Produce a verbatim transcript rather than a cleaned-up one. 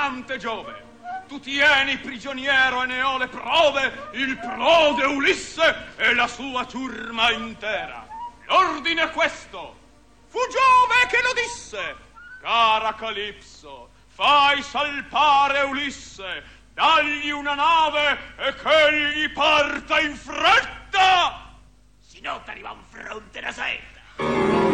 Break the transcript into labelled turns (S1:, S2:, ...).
S1: amante Giove, tu tieni prigioniero e ne ho le prove il prode Ulisse e la sua ciurma intera. L'ordine è questo: fu Giove che lo disse: cara Calipso, fai salpare Ulisse, dagli una nave e ch'egli parta in fretta,
S2: si no t'arriva un fronte da setta.